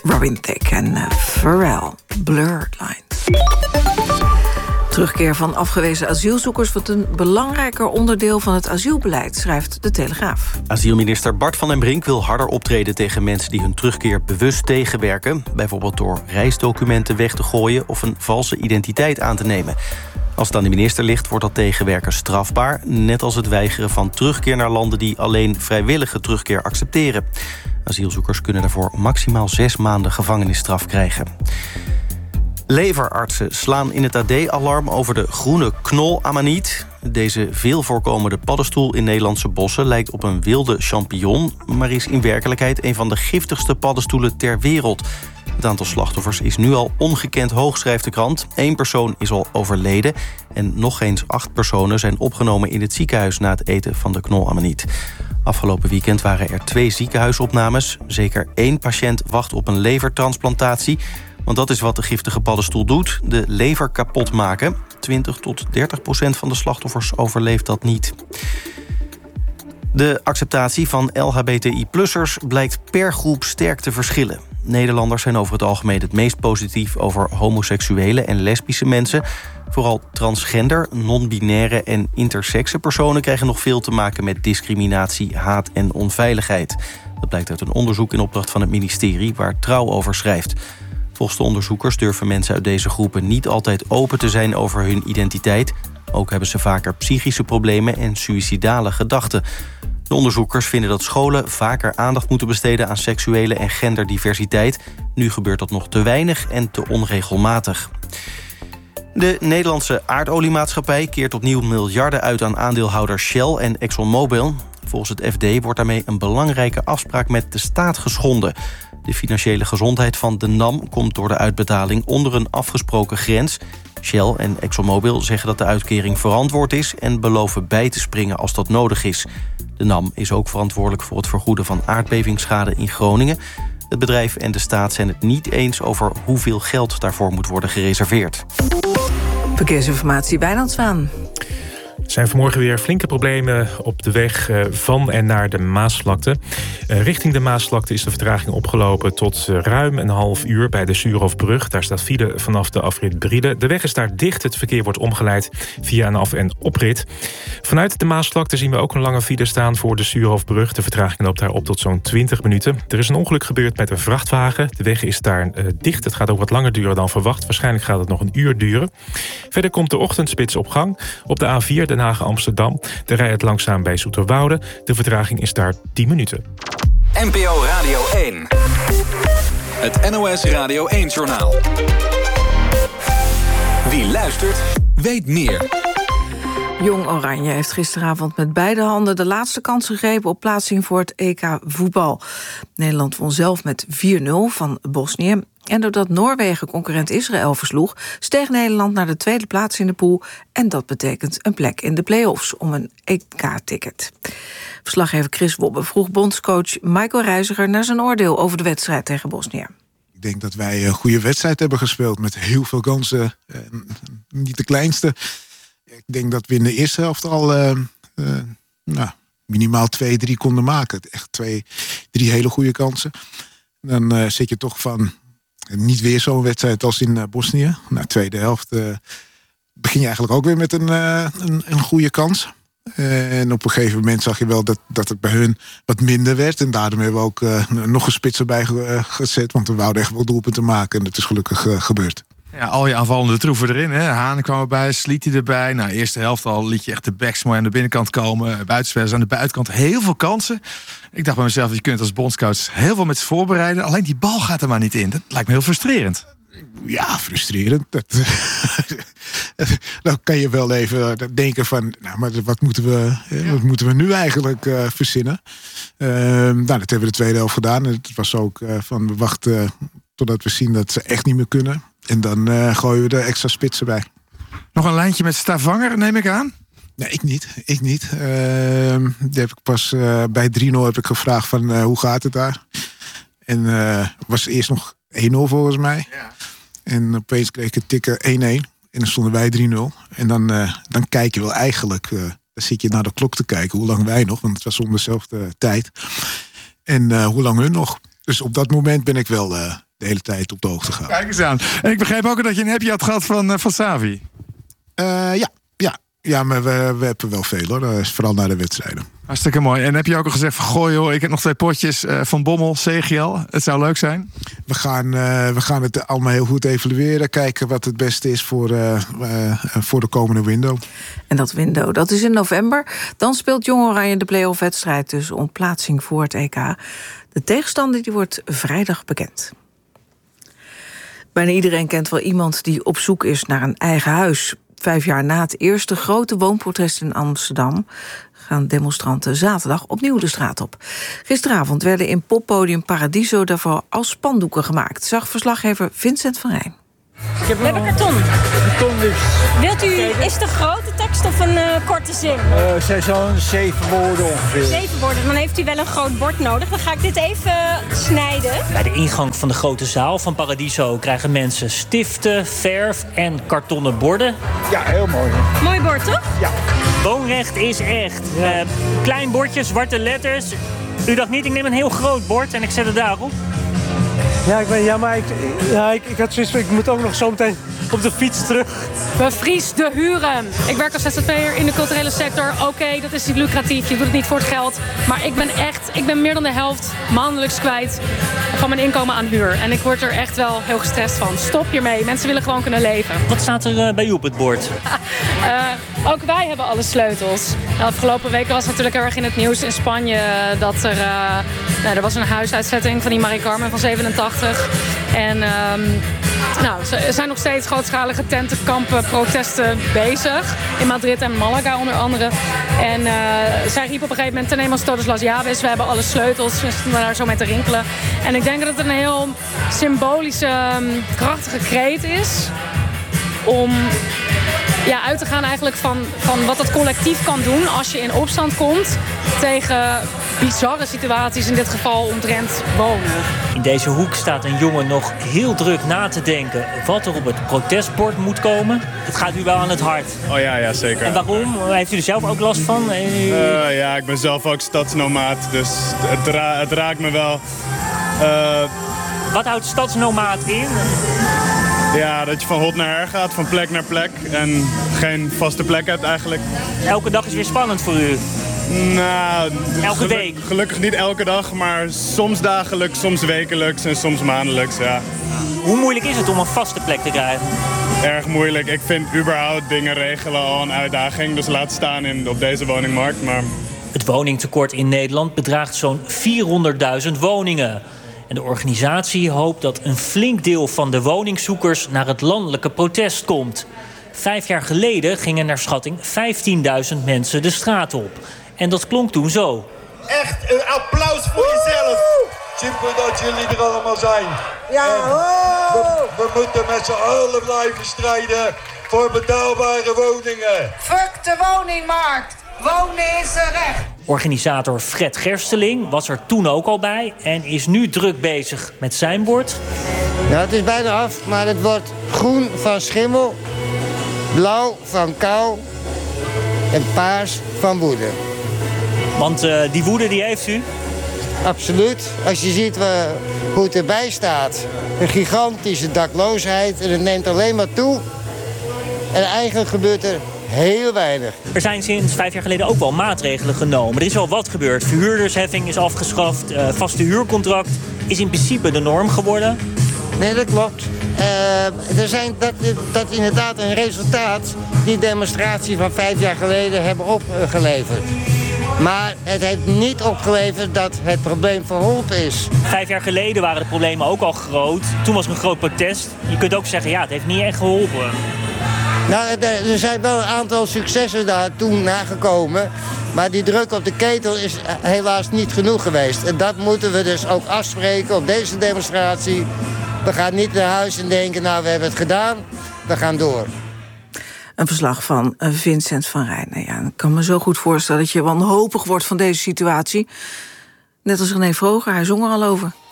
Robin Thicke en Pharrell, Blurred Lines. Terugkeer van afgewezen asielzoekers wordt een belangrijker onderdeel van het asielbeleid, schrijft De Telegraaf. Asielminister Bart van den Brink wil harder optreden tegen mensen die hun terugkeer bewust tegenwerken. Bijvoorbeeld door reisdocumenten weg te gooien of een valse identiteit aan te nemen. Als het aan de minister ligt, wordt dat tegenwerken strafbaar, net als het weigeren van terugkeer naar landen die alleen vrijwillige terugkeer accepteren. Asielzoekers kunnen daarvoor maximaal 6 maanden gevangenisstraf krijgen. Leverartsen slaan in het AD alarm over de groene knol-amaniet. Deze veel voorkomende paddenstoel in Nederlandse bossen lijkt op een wilde champignon, maar is in werkelijkheid een van de giftigste paddenstoelen ter wereld. Het aantal slachtoffers is nu al ongekend hoog, schrijft de krant. 1 persoon is al overleden en nog eens 8 personen zijn opgenomen in het ziekenhuis na het eten van de knol-amaniet. Afgelopen weekend waren er 2 ziekenhuisopnames. Zeker 1 patiënt wacht op een levertransplantatie. Want dat is wat de giftige paddenstoel doet, de lever kapot maken. 20-30% van de slachtoffers overleeft dat niet. De acceptatie van LHBTI-plussers blijkt per groep sterk te verschillen. Nederlanders zijn over het algemeen het meest positief over homoseksuele en lesbische mensen. Vooral transgender, non-binaire en intersexe personen krijgen nog veel te maken met discriminatie, haat en onveiligheid. Dat blijkt uit een onderzoek in opdracht van het ministerie waar Trouw over schrijft. Volgens de onderzoekers durven mensen uit deze groepen niet altijd open te zijn over hun identiteit. Ook hebben ze vaker psychische problemen en suïcidale gedachten. De onderzoekers vinden dat scholen vaker aandacht moeten besteden aan seksuele en genderdiversiteit. Nu gebeurt dat nog te weinig en te onregelmatig. De Nederlandse aardoliemaatschappij keert opnieuw miljarden uit aan aandeelhouders Shell en ExxonMobil. Volgens het FD wordt daarmee een belangrijke afspraak met de staat geschonden. De financiële gezondheid van de NAM komt door de uitbetaling onder een afgesproken grens. Shell en ExxonMobil zeggen dat de uitkering verantwoord is en beloven bij te springen als dat nodig is. De NAM is ook verantwoordelijk voor het vergoeden van aardbevingsschade in Groningen. Het bedrijf en de staat zijn het niet eens over hoeveel geld daarvoor moet worden gereserveerd. Verkeersinformatie, Wijnand Zwaan. Er zijn vanmorgen weer flinke problemen op de weg van en naar de Maasvlakte. Richting de Maasvlakte is de vertraging opgelopen tot ruim een half uur bij de Suurhofbrug. Daar staat file vanaf de afrit Briede. De weg is daar dicht. Het verkeer wordt omgeleid via een af- en oprit. Vanuit de Maasvlakte zien we ook een lange file staan voor de Suurhofbrug. De vertraging loopt daar op tot zo'n 20 minuten. Er is een ongeluk gebeurd met een vrachtwagen. De weg is daar dicht. Het gaat ook wat langer duren dan verwacht. Waarschijnlijk gaat het nog een uur duren. Verder komt de ochtendspits op gang. Op de A4 Den Haag-Amsterdam. De rijdt het langzaam bij Zoeterwoude. De vertraging is daar 10 minuten. NPO Radio 1. Het NOS Radio 1-journaal. Wie luistert, weet meer. Jong Oranje heeft gisteravond met beide handen de laatste kans gegrepen op plaatsing voor het EK voetbal. Nederland won zelf met 4-0 van Bosnië. En doordat Noorwegen concurrent Israël versloeg, steeg Nederland naar de tweede plaats in de pool. En dat betekent een plek in de play-offs om een EK-ticket. Verslaggever Chris Wobbe vroeg bondscoach Michael Reiziger naar zijn oordeel over de wedstrijd tegen Bosnië. Ik denk dat wij een goede wedstrijd hebben gespeeld met heel veel kansen. Niet de kleinste. Ik denk dat we in de eerste helft al minimaal 2-3 konden maken. Echt 2-3 hele goede kansen. Dan zit je toch van niet weer zo'n wedstrijd als in Bosnië. Na de tweede helft begin je eigenlijk ook weer met een goede kans. En op een gegeven moment zag je wel dat het bij hun wat minder werd. En daarom hebben we ook nog een spits erbij gezet. Want we wouden echt wel doelpunten maken. En dat is gelukkig gebeurd. Ja, al je aanvallende troeven erin. Hè. Haan kwam erbij, Slietie erbij. Nou, eerste helft al liet je echt de backs mooi aan de binnenkant komen. Buitenspelers aan de buitenkant. Heel veel kansen. Ik dacht bij mezelf, je kunt als bondscoach heel veel met ze voorbereiden. Alleen die bal gaat er maar niet in. Dat lijkt me heel frustrerend. Ja, frustrerend. Dan kan je wel even denken van, nou, maar wat moeten we nu eigenlijk verzinnen? Dat hebben we de tweede helft gedaan. Het was ook van, we wachten totdat we zien dat ze echt niet meer kunnen. En dan gooien we er extra spitsen bij. Nog een lijntje met Stavanger, neem ik aan? Nee, ik niet. Die heb ik pas bij 3-0 heb ik gevraagd van hoe gaat het daar? En was eerst nog 1-0 volgens mij. Ja. En opeens kreeg ik een tikken 1-1. En dan stonden wij 3-0. En dan kijk je wel eigenlijk, dan zit je naar de klok te kijken hoe lang wij nog, want het was om dezelfde tijd. En hoe lang hun nog. Dus op dat moment ben ik wel de hele tijd op de hoogte gehouden. Kijk eens aan. En ik begreep ook dat je een appje had gehad van Savi. Ja, maar we hebben wel veel hoor. Vooral naar de wedstrijden. Hartstikke mooi. En heb je ook al gezegd van gooi joh, ik heb nog 2 potjes van Bommel, CGL. Het zou leuk zijn. We gaan het allemaal heel goed evalueren. Kijken wat het beste is voor de komende window. En dat window, dat is in november. Dan speelt Jong Oranje de play-off wedstrijd dus om plaatsing voor het EK. De tegenstander die wordt vrijdag bekend. Bijna iedereen kent wel iemand die op zoek is naar een eigen huis. 5 jaar na het eerste grote woonprotest in Amsterdam gaan demonstranten zaterdag opnieuw de straat op. Gisteravond werden in poppodium Paradiso daarvoor al spandoeken gemaakt, zag verslaggever Vincent van Rijn. We hebben karton. Wilt u, is het een grote tekst of een korte zin? Het zijn zo'n 7 woorden ongeveer. 7 woorden, dan heeft u wel een groot bord nodig. Dan ga ik dit even snijden. Bij de ingang van de grote zaal van Paradiso krijgen mensen stiften, verf en kartonnen borden. Ja, heel mooi. Mooi bord, toch? Ja. Woonrecht is echt. Klein bordje, zwarte letters. U dacht niet, ik neem een heel groot bord en ik zet het daarop. Ja, ik had zoiets van, ik moet ook nog zo meteen op de fiets terug. Bevries de huren. Ik werk als ZZP'er in de culturele sector. Oké, dat is niet lucratief, je doet het niet voor het geld. Maar ik ben meer dan de helft maandelijks kwijt van mijn inkomen aan huur. En ik word er echt wel heel gestrest van. Stop hiermee, mensen willen gewoon kunnen leven. Wat staat er bij u op het bord? Ook wij hebben alle sleutels. De afgelopen weken was het natuurlijk heel erg in het nieuws in Spanje dat er was een huisuitzetting van die Marie Carmen van 87. En er zijn nog steeds grootschalige tentenkampen, protesten bezig. In Madrid en Malaga onder andere. En zij riep op een gegeven moment, tenemos todos las llaves. We hebben alle sleutels. We stonden daar zo mee te rinkelen. En ik denk dat het een heel symbolische, krachtige kreet is om uit te gaan eigenlijk van wat het collectief kan doen als je in opstand komt tegen bizarre situaties, in dit geval omtrent wonen. In deze hoek staat een jongen nog heel druk na te denken wat er op het protestbord moet komen. Het gaat u wel aan het hart. Oh ja, zeker. En waarom? Heeft u er zelf ook last van? Ja, ik ben zelf ook stadsnomaat, dus het raakt me wel. Wat houdt stadsnomaat in? Ja, dat je van hot naar her gaat, van plek naar plek en geen vaste plek hebt eigenlijk. Elke dag is weer spannend voor u? Nou, elke week? Gelukkig niet elke dag, maar soms dagelijks, soms wekelijks en soms maandelijks, ja. Hoe moeilijk is het om een vaste plek te krijgen? Erg moeilijk. Ik vind überhaupt dingen regelen al een uitdaging, dus laat staan op deze woningmarkt. Maar het woningtekort in Nederland bedraagt zo'n 400.000 woningen. En de organisatie hoopt dat een flink deel van de woningzoekers naar het landelijke protest komt. 5 jaar geleden gingen naar schatting 15.000 mensen de straat op. En dat klonk toen zo. Echt een applaus voor jezelf. Simpel dat jullie er allemaal zijn. Ja, we moeten met z'n allen blijven strijden voor betaalbare woningen. Fuck de woningmarkt. Wonen is een recht. Organisator Fred Gersteling was er toen ook al bij en is nu druk bezig met zijn bord. Nou, het is bijna af, maar het wordt groen van schimmel, blauw van kou en paars van woede. Want die woede die heeft u? Absoluut. Als je ziet hoe het erbij staat. Een gigantische dakloosheid en het neemt alleen maar toe. En eigenlijk gebeurt er heel weinig. Er zijn sinds 5 jaar geleden ook wel maatregelen genomen. Er is wel wat gebeurd. Verhuurdersheffing is afgeschaft. Vaste huurcontract is in principe de norm geworden. Nee, dat klopt. Dat is inderdaad een resultaat die demonstratie van 5 jaar geleden hebben opgeleverd. Maar het heeft niet opgeleverd dat het probleem verholpen is. 5 jaar geleden waren de problemen ook al groot. Toen was er een groot protest. Je kunt ook zeggen, ja, het heeft niet echt geholpen. Nou, er zijn wel een aantal successen daar toen nagekomen. Maar die druk op de ketel is helaas niet genoeg geweest. En dat moeten we dus ook afspreken op deze demonstratie. We gaan niet naar huis en denken, nou, we hebben het gedaan. We gaan door. Een verslag van Vincent van Rijn. Nou ja, ik kan me zo goed voorstellen dat je wanhopig wordt van deze situatie. Net als René Vroger, hij zong er al over.